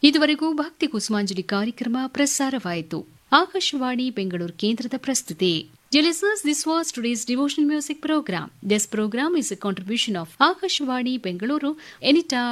ಇದುವರೆಗೂ ಭಕ್ತಿ ಕುಸುಮಾಂಜಲಿ ಕಾರ್ಯಕ್ರಮ ಪ್ರಸಾರವಾಯಿತು. ಆಕಾಶವಾಣಿ ಬೆಂಗಳೂರು ಕೇಂದ್ರದ ಪ್ರಸ್ತುತಿ. Dear listeners, this was today's devotional music program. This program is a contribution of Akashvani Bengaluru, Anytime